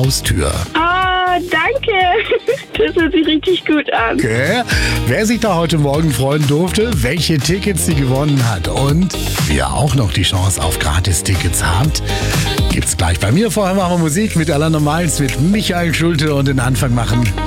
Haustür. Ah, danke. Das hört sich richtig gut an. Okay. Wer sich da heute Morgen freuen durfte, welche Tickets sie gewonnen hat und wie ihr auch noch die Chance auf Gratis-Tickets habt, gibt's gleich bei mir. Vorher machen wir Musik mit Alana Miles, mit Michael Schulte und den Anfang machen